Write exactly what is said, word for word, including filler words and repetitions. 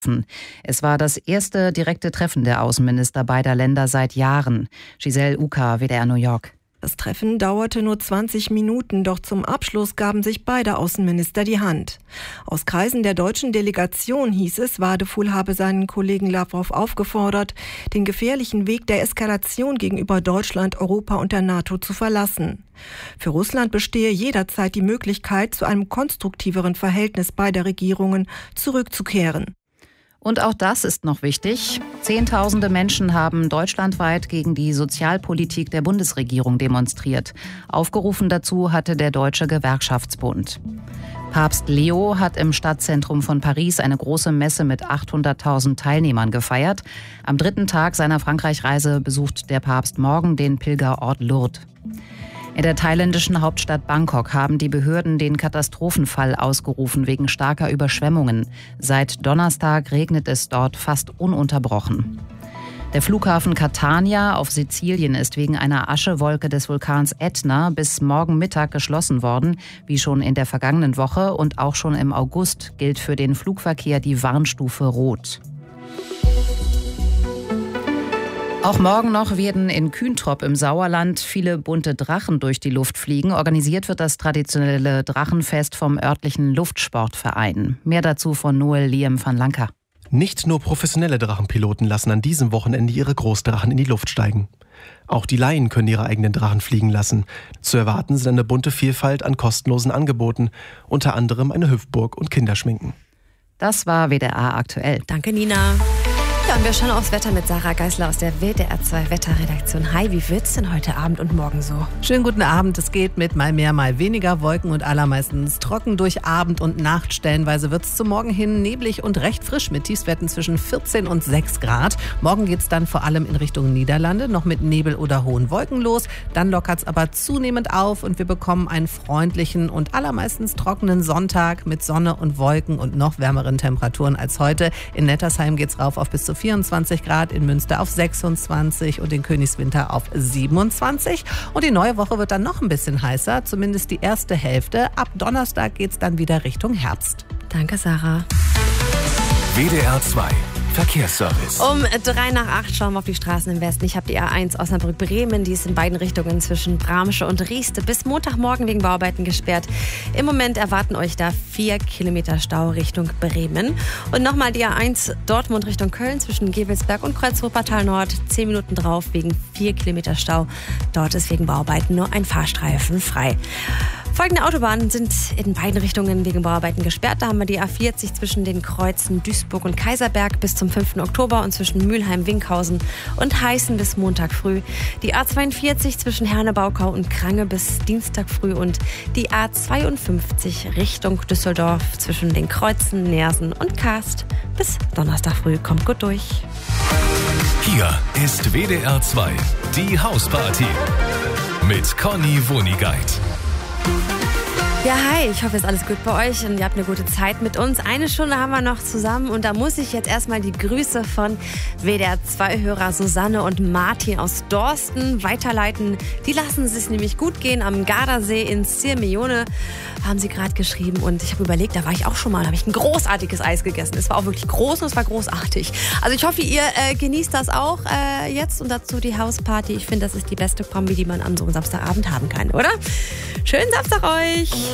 Es war das erste direkte Treffen der Außenminister beider Länder seit Jahren. Giselle Uka, W D R New York. Das Treffen dauerte nur zwanzig Minuten, doch zum Abschluss gaben sich beide Außenminister die Hand. Aus Kreisen der deutschen Delegation hieß es, Wadeful habe seinen Kollegen Lavrov aufgefordert, den gefährlichen Weg der Eskalation gegenüber Deutschland, Europa und der NATO zu verlassen. Für Russland bestehe jederzeit die Möglichkeit, zu einem konstruktiveren Verhältnis beider Regierungen zurückzukehren. Und auch das ist noch wichtig. Zehntausende Menschen haben deutschlandweit gegen die Sozialpolitik der Bundesregierung demonstriert. Aufgerufen dazu hatte der Deutsche Gewerkschaftsbund. Papst Leo hat im Stadtzentrum von Paris eine große Messe mit achthunderttausend Teilnehmern gefeiert. Am dritten Tag seiner Frankreich-Reise besucht der Papst morgen den Pilgerort Lourdes. In der thailändischen Hauptstadt Bangkok haben die Behörden den Katastrophenfall ausgerufen wegen starker Überschwemmungen. Seit Donnerstag regnet es dort fast ununterbrochen. Der Flughafen Catania auf Sizilien ist wegen einer Aschewolke des Vulkans Ätna bis morgen Mittag geschlossen worden. Wie schon in der vergangenen Woche und auch schon im August gilt für den Flugverkehr die Warnstufe Rot. Auch morgen noch werden in Kühntrop im Sauerland viele bunte Drachen durch die Luft fliegen. Organisiert wird das traditionelle Drachenfest vom örtlichen Luftsportverein. Mehr dazu von Noel Liam van Lanka. Nicht nur professionelle Drachenpiloten lassen an diesem Wochenende ihre Großdrachen in die Luft steigen. Auch die Laien können ihre eigenen Drachen fliegen lassen. Zu erwarten sind eine bunte Vielfalt an kostenlosen Angeboten, unter anderem eine Hüpfburg und Kinderschminken. Das war W D R aktuell. Danke, Nina. Ja, und wir schauen aufs Wetter mit Sarah Geisler aus der W D R zwei Wetterredaktion. Hi, wie wird's denn heute Abend und morgen so? Schönen guten Abend. Es geht mit mal mehr, mal weniger Wolken und allermeistens trocken durch Abend und Nacht. Stellenweise wird's zum Morgen hin neblig und recht frisch mit Tiefstwerten zwischen vierzehn und sechs Grad. Morgen geht's dann vor allem in Richtung Niederlande, noch mit Nebel oder hohen Wolken los. Dann lockert's aber zunehmend auf und wir bekommen einen freundlichen und allermeistens trockenen Sonntag mit Sonne und Wolken und noch wärmeren Temperaturen als heute. In Nettersheim geht's rauf auf bis zu vierundzwanzig Grad, in Münster auf sechsundzwanzig und in Königswinter auf siebenundzwanzig. Und die neue Woche wird dann noch ein bisschen heißer, zumindest die erste Hälfte. Ab Donnerstag geht's dann wieder Richtung Herbst. Danke, Sarah. W D R zwei Verkehrsservice. Um drei nach acht schauen wir auf die Straßen im Westen. Ich habe die A eins Osnabrück-Bremen, die ist in beiden Richtungen zwischen Bramsche und Rieste bis Montagmorgen wegen Bauarbeiten gesperrt. Im Moment erwarten euch da vier Kilometer Stau Richtung Bremen. Und nochmal die A eins Dortmund Richtung Köln zwischen Gevelsberg und Kreuz-Wuppertal Nord. Zehn Minuten drauf wegen vier Kilometer Stau. Dort ist wegen Bauarbeiten nur ein Fahrstreifen frei. Folgende Autobahnen sind in beiden Richtungen wegen Bauarbeiten gesperrt. Da haben wir die A vierzig zwischen den Kreuzen Duisburg und Kaiserberg bis zum fünften Oktober und zwischen Mülheim, Winkhausen und Heißen bis Montag früh. Die A zweiundvierzig zwischen Herne-Baukau und Krange bis Dienstag früh und die A zweiundfünfzig Richtung Düsseldorf zwischen den Kreuzen Neersen und Karst bis Donnerstag früh. Kommt gut durch. Hier ist W D R zwei, die Hausparty mit Conny Wonigkeit. Ja, hi, ich hoffe, es ist alles gut bei euch und ihr habt eine gute Zeit mit uns. Eine Stunde haben wir noch zusammen und da muss ich jetzt erstmal die Grüße von W D R zwei Hörer Susanne und Martin aus Dorsten weiterleiten. Die lassen es sich nämlich gut gehen am Gardasee in Sirmione, haben sie gerade geschrieben. Und ich habe überlegt, da war ich auch schon mal, da habe ich ein großartiges Eis gegessen. Es war auch wirklich groß und es war großartig. Also ich hoffe, ihr äh, genießt das auch äh, jetzt und dazu die Hausparty. Ich finde, das ist die beste Kombi, die man an so einem Samstagabend haben kann, oder? Schönen Samstag euch!